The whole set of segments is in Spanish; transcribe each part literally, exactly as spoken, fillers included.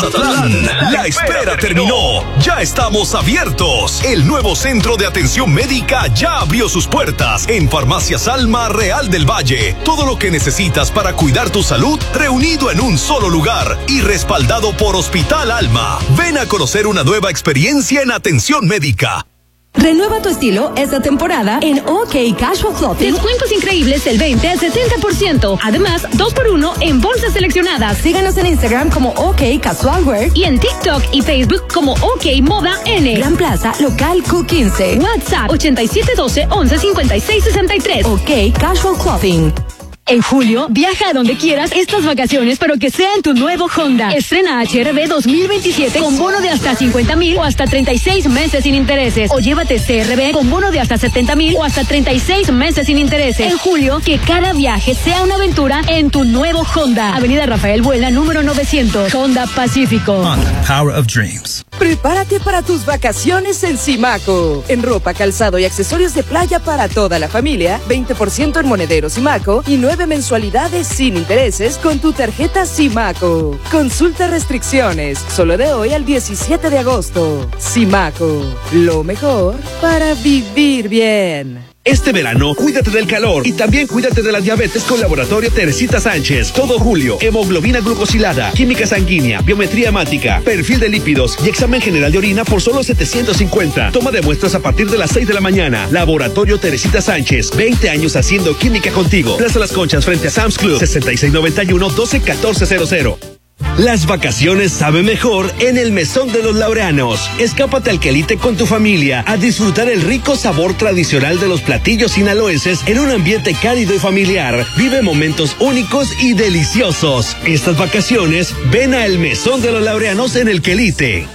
Mazatlán, la espera terminó. Ya estamos abiertos. El nuevo centro de atención médica ya abrió sus puertas en Farmacias Alma Real del Valle. Todo lo que necesitas para cuidar tu salud reunido en un solo lugar y respaldado por Hospital Alma. Ven a conocer una nueva experiencia en atención médica. Renueva tu estilo esta temporada en OK Casual Clothing. Descuentos increíbles del veinte al setenta por ciento. Además, dos por uno en bolsas seleccionadas. Síganos en Instagram como OK Casual Wear y en TikTok y Facebook como OK Moda N. Gran Plaza, local Q quince. WhatsApp ochenta y siete doce once cincuenta y seis sesenta y tres. OK Casual Clothing. En julio, viaja a donde quieras estas vacaciones, pero que sea en tu nuevo Honda. Estrena H R V dos mil veintisiete con bono de hasta cincuenta mil o hasta treinta y seis meses sin intereses. O llévate C R V con bono de hasta setenta mil o hasta treinta y seis meses sin intereses. En julio, que cada viaje sea una aventura en tu nuevo Honda. Avenida Rafael Buelna, número novecientos. Honda Pacífico. Honda, Power of Dreams. Prepárate para tus vacaciones en Simaco. En ropa, calzado y accesorios de playa para toda la familia, veinte por ciento en monederos Simaco y nueve mensualidades sin intereses con tu tarjeta Simaco. Consulta restricciones, solo de hoy al diecisiete de agosto. Simaco, lo mejor para vivir bien. Este verano, cuídate del calor y también cuídate de la diabetes con Laboratorio Teresita Sánchez. Todo julio, hemoglobina glucosilada, química sanguínea, biometría hemática, perfil de lípidos y examen general de orina por solo setecientos cincuenta. Toma de muestras a partir de las seis de la mañana. Laboratorio Teresita Sánchez, veinte años haciendo química contigo. Plaza Las Conchas frente a Sam's Club, sesenta y seis noventa y uno, doce catorce cero cero. Las vacaciones saben mejor en el Mesón de los Laureanos. Escápate al Quelite con tu familia a disfrutar el rico sabor tradicional de los platillos sinaloenses en un ambiente cálido y familiar. Vive momentos únicos y deliciosos. Estas vacaciones, ven a el Mesón de los Laureanos en el Quelite.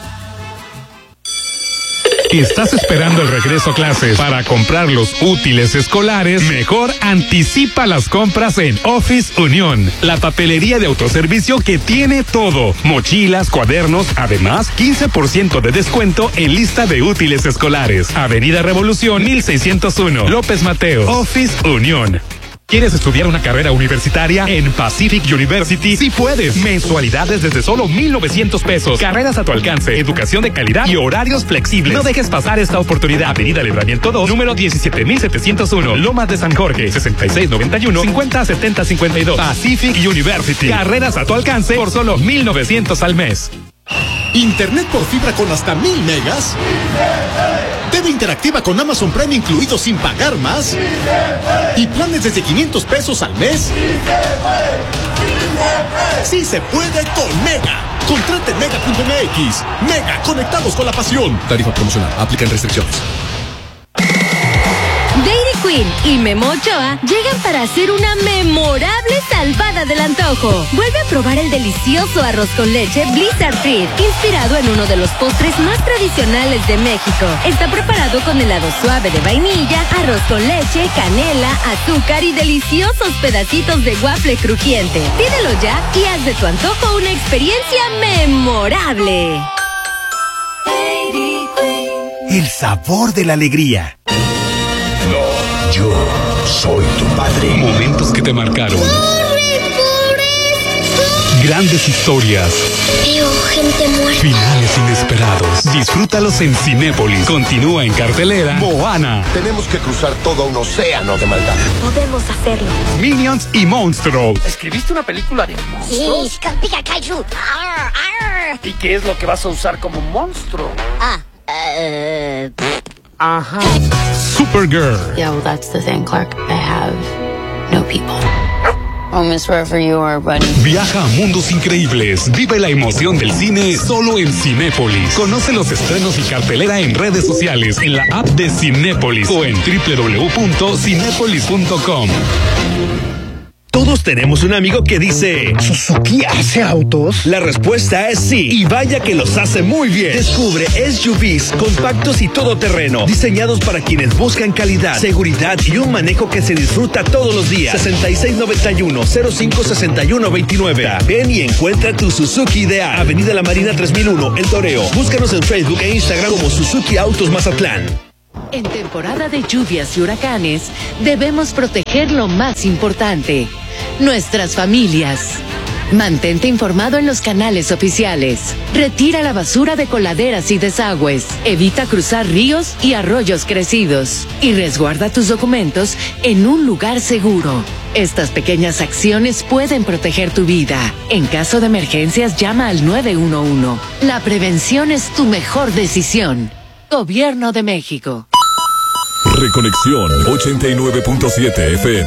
¿Estás esperando el regreso a clases para comprar los útiles escolares? Mejor anticipa las compras en Office Unión, la papelería de autoservicio que tiene todo. Mochilas, cuadernos, además quince por ciento de descuento en lista de útiles escolares. Avenida Revolución mil seiscientos uno, López Mateos. Office Unión. ¿Quieres estudiar una carrera universitaria en Pacific University? Sí puedes. Mensualidades desde solo mil novecientos pesos. Carreras a tu alcance, educación de calidad y horarios flexibles. No dejes pasar esta oportunidad. Avenida Libramiento dos, número diecisiete mil setecientos uno. Lomas de San Jorge, sesenta y seis noventa y uno, cincuenta setenta cincuenta y dos. Pacific University. Carreras a tu alcance por solo mil novecientos al mes. ¿Internet por fibra con hasta mil megas? ¿T V interactiva con Amazon Prime incluido sin pagar más? ¿Y planes desde quinientos pesos al mes? ¡Sí se puede con Mega! Contrate Mega punto M X. Mega, conectados con la pasión. Tarifa promocional, aplican restricciones. Dairy Queen y Memo Ochoa llegan para hacer una memorable salvada del antojo. Vuelve a probar el delicioso arroz con leche Blizzard Treat, inspirado en uno de los postres más tradicionales de México. Está preparado con helado suave de vainilla, arroz con leche, canela, azúcar y deliciosos pedacitos de waffle crujiente. Pídelo ya y haz de tu antojo una experiencia memorable. El sabor de la alegría. No, yo soy tu padre. Momentos que te marcaron. Grandes historias. Veo gente muerta. Finales inesperados. Disfrútalos en Cinépolis. Continúa en cartelera Moana. Tenemos que cruzar todo un océano de maldad. Podemos hacerlo. Minions y Monstruos. ¿Escribiste una película de monstruos? Sí, con Pikachu. Arr, arr. ¿Y qué es lo que vas a usar como monstruo? Ah, uh, Ajá. Supergirl. Yeah, well, that's the thing, Clark. I have no people. Oh, miss wherever you are, buddy. Viaja a mundos increíbles. Vive la emoción del cine solo en Cinépolis. Conoce los estrenos y cartelera en redes sociales, en la app de Cinépolis o en doble u doble u doble u punto cinépolis punto com. Todos tenemos un amigo que dice: ¿Suzuki hace autos? La respuesta es sí, y vaya que los hace muy bien. Descubre S U Vs compactos y todoterreno, diseñados para quienes buscan calidad, seguridad y un manejo que se disfruta todos los días. sesenta y seis noventa y uno, cero cinco sesenta y uno veintinueve. Ven y encuentra tu Suzuki ideal. Avenida La Marina tres mil uno, El Toreo. Búscanos en Facebook e Instagram como Suzuki Autos Mazatlán. En temporada de lluvias y huracanes, debemos proteger lo más importante, nuestras familias. Mantente informado en los canales oficiales. Retira la basura de coladeras y desagües. Evita cruzar ríos y arroyos crecidos. Y resguarda tus documentos en un lugar seguro. Estas pequeñas acciones pueden proteger tu vida. En caso de emergencias, llama al nueve uno uno. La prevención es tu mejor decisión. Gobierno de México. Reconexión ochenta y nueve punto siete F M.